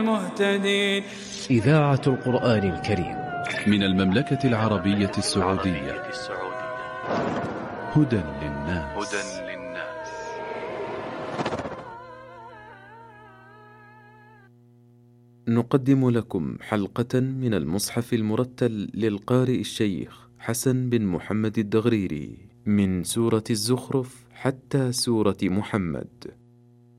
المهتدين. إذاعة القرآن الكريم من المملكة العربية السعودية. هدى للناس. نقدم لكم حلقة من المصحف المرتل للقارئ الشيخ حسن بن محمد الدغريري من سورة الزخرف حتى سورة محمد.